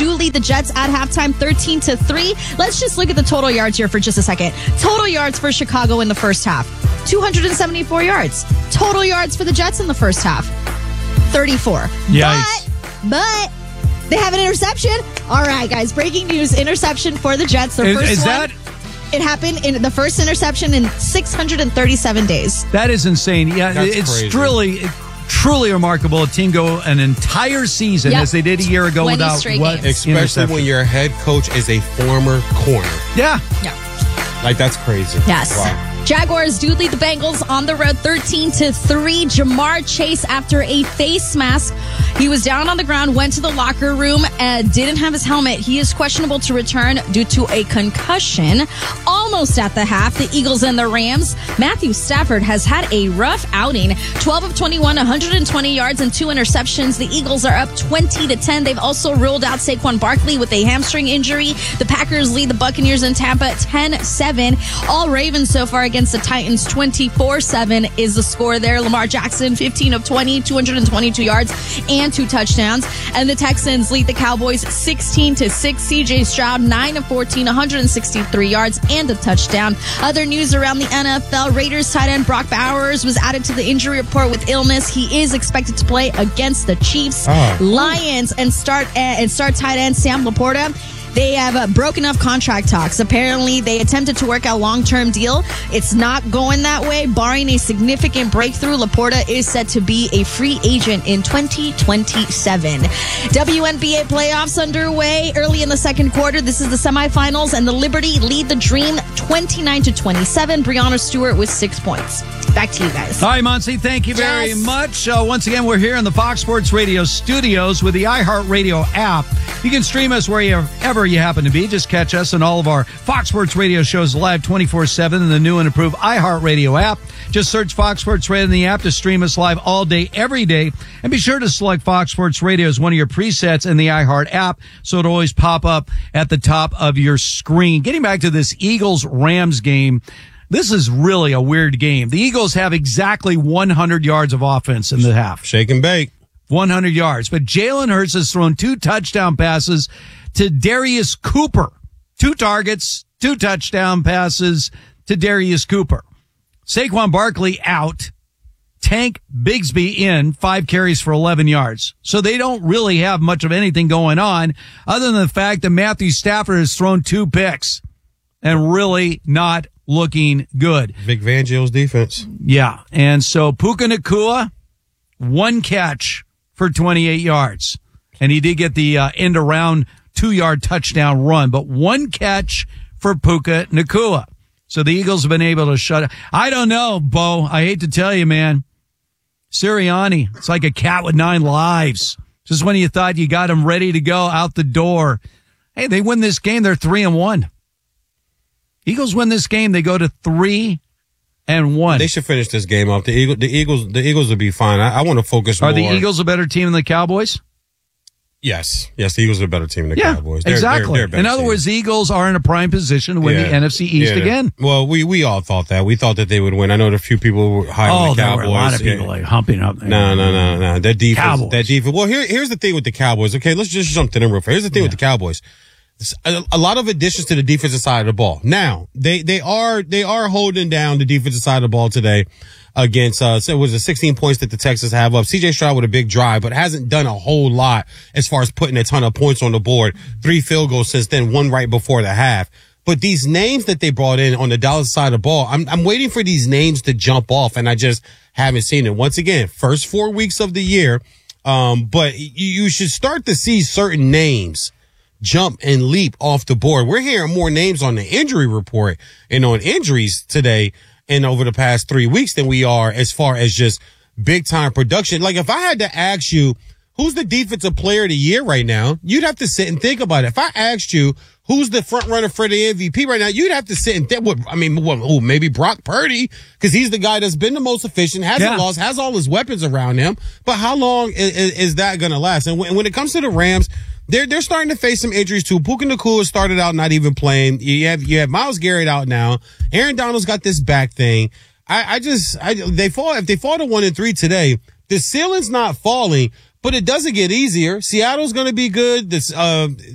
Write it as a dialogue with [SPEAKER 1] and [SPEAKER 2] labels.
[SPEAKER 1] do lead the Jets at halftime 13-3. Let's just look at the total yards here for just a second. Total yards for Chicago in the first half, 274 yards. Total yards for the Jets in the first half, 34.
[SPEAKER 2] Yikes.
[SPEAKER 1] But they have an interception. All right, guys, breaking news, interception for the Jets. Their first one. It happened in the first interception in 637 days.
[SPEAKER 2] That is insane. Yeah,
[SPEAKER 3] That's
[SPEAKER 2] it's
[SPEAKER 3] crazy.
[SPEAKER 2] truly remarkable. A team go an entire season as they did a year ago without what,
[SPEAKER 3] especially when your head coach is a former corner.
[SPEAKER 2] Yeah.
[SPEAKER 3] Like, that's crazy.
[SPEAKER 1] Yes.
[SPEAKER 3] Wow.
[SPEAKER 1] Jaguars do lead the Bengals on the road 13-3. Jamar Chase, after a face mask, he was down on the ground, went to the locker room, didn't have his helmet. He is questionable to return due to a concussion. Almost at the half, the Eagles and the Rams. Matthew Stafford has had a rough outing. 12 of 21, 120 yards and 2 interceptions. The Eagles are up 20-10. They've also ruled out Saquon Barkley with a hamstring injury. The Packers lead the Buccaneers in Tampa 10-7. All Ravens so far against the Titans 24-7 is the score there. Lamar Jackson 15 of 20, 222 yards and 2 touchdowns. And the Texans lead the Cowboys 16-6. CJ Stroud 9 of 14, 163 yards and a touchdown. Other news around the NFL: Raiders tight end Brock Bowers was added to the injury report with illness. He is expected to play against the Chiefs. Lions and start tight end Sam Laporta. They have broken up contract talks. Apparently, they attempted to work out a long-term deal. It's not going that way. Barring a significant breakthrough, Laporta is set to be a free agent in 2027. WNBA playoffs underway early in the second quarter. This is the semifinals, and the Liberty lead the Dream 29-27. Breanna Stewart with 6 points. Back to you guys.
[SPEAKER 2] Hi, Monty. Thank you very much. Once again, we're here in the Fox Sports Radio studios with the iHeartRadio app. You can stream us wherever you happen to be. Just catch us and all of our Fox Sports Radio shows live 24/7 in the new and improved iHeartRadio app. Just search Fox Sports Radio in the app to stream us live all day, every day. And be sure to select Fox Sports Radio as one of your presets in the iHeart app so it'll always pop up at the top of your screen. Getting back to this Eagles-Rams game, this is really a weird game. The Eagles have exactly 100 yards of offense in the half.
[SPEAKER 3] Shake and bake.
[SPEAKER 2] 100 yards. But Jalen Hurts has thrown 2 touchdown passes to Darius Cooper. 2 targets, 2 touchdown passes to Darius Cooper. Saquon Barkley out. Tank Bigsby in, 5 carries for 11 yards. So they don't really have much of anything going on other than the fact that Matthew Stafford has thrown 2 picks and really not looking good.
[SPEAKER 3] Vic Fangio's defense.
[SPEAKER 2] Yeah. And so Puka Nacua, 1 catch for 28 yards. And he did get the end around 2-yard touchdown run, but 1 catch for Puka Nacua. So the Eagles have been able to shut it. I don't know, Bo. I hate to tell you, man. Sirianni, it's like a cat with 9 lives. Just when you thought you got him ready to go out the door. Hey, they win this game, they're 3-1. Eagles win this game, they go to 3-1.
[SPEAKER 3] They should finish this game off. The Eagles will be fine. I want to focus more.
[SPEAKER 2] Are the Eagles a better team than the Cowboys?
[SPEAKER 3] Yes, the Eagles are a better team than the Cowboys.
[SPEAKER 2] Exactly.
[SPEAKER 3] They're
[SPEAKER 2] in other words, the Eagles are in a prime position to win the NFC East again.
[SPEAKER 3] Well, we all thought that. We thought that they would win. I know that a few people were high on the Cowboys.
[SPEAKER 2] There were a lot of people humping up there.
[SPEAKER 3] No. That defense.
[SPEAKER 2] Cowboys.
[SPEAKER 3] That defense. Well, here's the thing with the Cowboys. Okay, let's just jump to them real fast. Here's the thing with the Cowboys. A lot of additions to the defensive side of the ball. Now, they are holding down the defensive side of the ball today against, so it was 16 points that the Texans have up. CJ Stroud with a big drive, but hasn't done a whole lot as far as putting a ton of points on the board. 3 field goals since then, 1 right before the half. But these names that they brought in on the Dallas side of the ball, I'm waiting for these names to jump off, and I just haven't seen it. Once again, first 4 weeks of the year. But you should start to see certain names jump and leap off the board. We're hearing more names on the injury report and on injuries today and over the past 3 weeks than we are as far as just big time production. Like, if I had to ask you who's the defensive player of the year right now, you'd have to sit and think about it. If I asked you who's the front runner for the MVP right now, you'd have to sit and think, maybe Brock Purdy, because he's the guy that's been the most efficient, hasn't lost, has all his weapons around him. But how long is that going to last? And when it comes to the Rams, they're starting to face some injuries too. Puka Nacua started out not even playing. You have Myles Garrett out now. Aaron Donald's got this back thing. If they fall to 1-3 today, the ceiling's not falling, but it doesn't get easier. Seattle's going to be good.